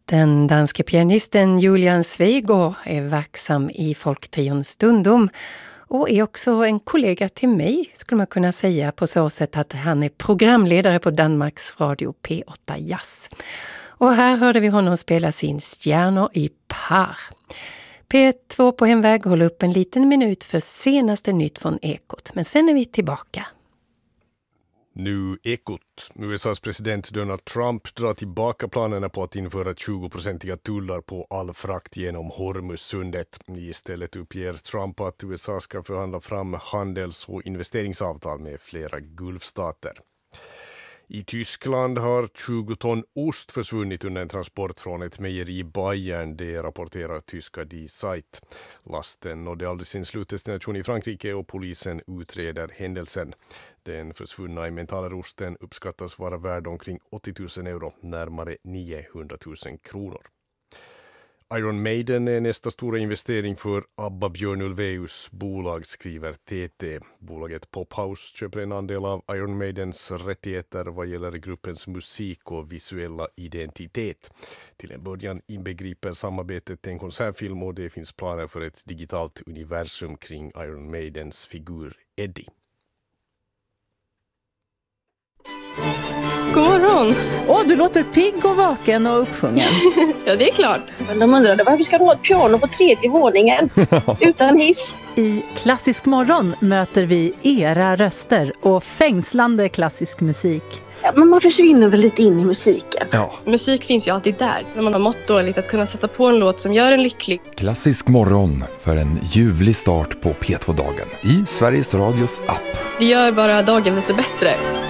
Den danske pianisten Julian Svegård är verksam i folktrion Stundom och är också en kollega till mig, skulle man kunna säga, på så sätt att han är programledare på Danmarks Radio P8 Jazz. Och här hörde vi honom spela sin Stjärnor i par. P2 på hemväg håller upp en liten minut för senaste nytt från Ekot, men sen är vi tillbaka. Nu Ekot. USAs president Donald Trump drar tillbaka planerna på att införa 20% tullar på all frakt genom Hormuzsundet. Istället uppger Trump att USA ska förhandla fram handels- och investeringsavtal med flera gulfstater. I Tyskland har 20 ton ost försvunnit under en transport från ett mejeri i Bayern, det rapporterar tyska Die Zeit. Lasten nådde aldrig sin slutdestination i Frankrike och polisen utreder händelsen. Den försvunna emmentaler-osten uppskattas vara värd omkring 80 000 euro, närmare 900 000 kronor. Iron Maiden är nästa stora investering för Abba Björn Ulvaeus bolag, skriver TT. Bolaget Pophouse köper en andel av Iron Maidens rättigheter vad gäller gruppens musik och visuella identitet. Till en början inbegriper samarbetet en konsertfilm och det finns planer för ett digitalt universum kring Iron Maidens figur Eddie. God morgon! Du låter pigg och vaken och uppsjungen. Ja, det är klart. Men de undrade varför ska du ha ett piano på 3:e våningen utan hiss? I Klassisk morgon möter vi era röster och fängslande klassisk musik. Ja, men man försvinner väl lite in i musiken. Ja. Musik finns ju alltid där. När man har mått dåligt att kunna sätta på en låt som gör en lycklig. Klassisk morgon för en ljuvlig start på P2-dagen i Sveriges Radios app. Det gör bara dagen lite bättre.